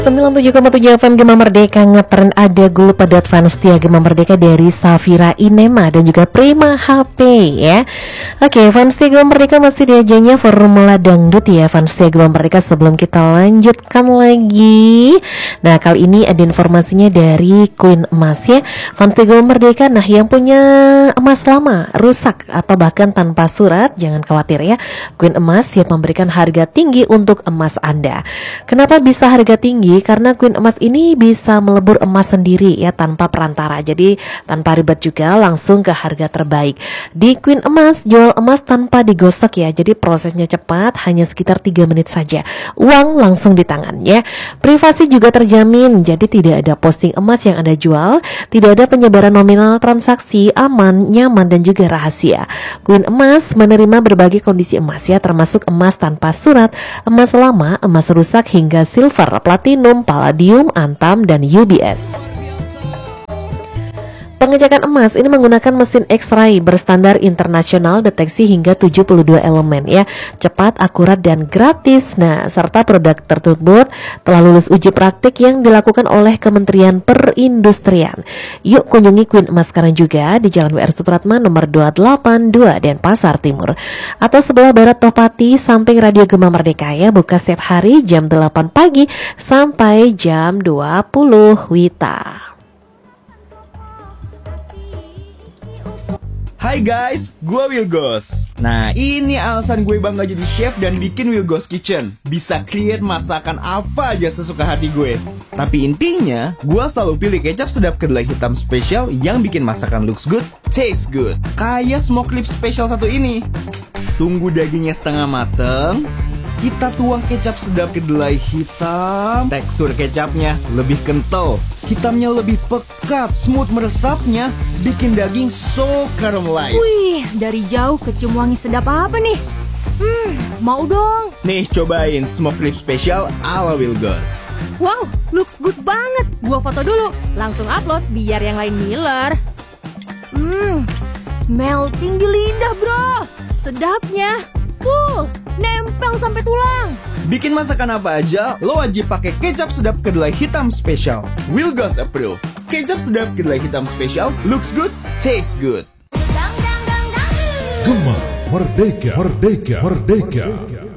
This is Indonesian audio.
97,7 FM Gema Merdeka ngetren ada gulu pedot Vanstia Gema Merdeka dari Safira Inema dan juga Prima HP ya. Oke, Vanstia Gema Merdeka masih di ajangnya Formula Dangdut ya Vanstia Gema Merdeka. Sebelum kita lanjutkan lagi, nah kali ini ada informasinya dari Queen Emas ya. Vanstia Gema Merdeka, nah yang punya emas lama, rusak atau bahkan tanpa surat, jangan khawatir ya. Queen Emas siap memberikan harga tinggi untuk emas Anda. Kenapa bisa harga tinggi? Karena Queen Emas ini bisa melebur emas sendiri ya tanpa perantara. Jadi tanpa ribet juga, langsung ke harga terbaik. Di Queen Emas jual emas tanpa digosok ya. Jadi prosesnya cepat, hanya sekitar 3 menit saja. Uang langsung di tangan ya. Privasi juga terjamin. Jadi tidak ada posting emas yang Anda jual, tidak ada penyebaran nominal transaksi, aman, nyaman dan juga rahasia. Queen Emas menerima berbagai kondisi emas ya, termasuk emas tanpa surat, emas lama, emas rusak hingga silver, platinum, palladium, antam, dan UBS. Pengecekan emas ini menggunakan mesin X-ray berstandar internasional, deteksi hingga 72 elemen ya. Cepat, akurat, dan gratis. Nah, serta produk tersebut telah lulus uji praktik yang dilakukan oleh Kementerian Perindustrian. Yuk kunjungi Queen Emas sekarang juga di Jalan WR Supratman nomor 282 Denpasar Timur, atau sebelah barat Topati samping Radio Gema Merdeka ya. Buka setiap hari jam 8 pagi sampai jam 20 WITA. Hai guys, gue Wilgos. Nah, ini alasan gue bangga jadi chef dan bikin Wilgos Kitchen. Bisa create masakan apa aja sesuka hati gue. Tapi intinya, gue selalu pilih kecap sedap kedelai hitam spesial yang bikin masakan looks good, taste good. Kayak smoke rib spesial satu ini. Tunggu dagingnya setengah mateng, kita tuang kecap sedap kedelai hitam. Tekstur kecapnya lebih kental, hitamnya lebih pekat, smooth meresapnya, bikin daging so caramelized. Wih, dari jauh kecium wangi sedap apa nih? Mau dong. Nih, cobain smoke rib spesial ala Wilgos. Wow, looks good banget. Gua foto dulu, langsung upload biar yang lain ngiler. Melting di lidah bro. Sedapnya full, nempel sampai tulang. Bikin masakan apa aja, lo wajib pakai kecap sedap kedelai hitam spesial. Wilgos approve. Kecap sedap kedelai hitam spesial, looks good, tastes good. Gema Merdeka, Merdeka, Merdeka.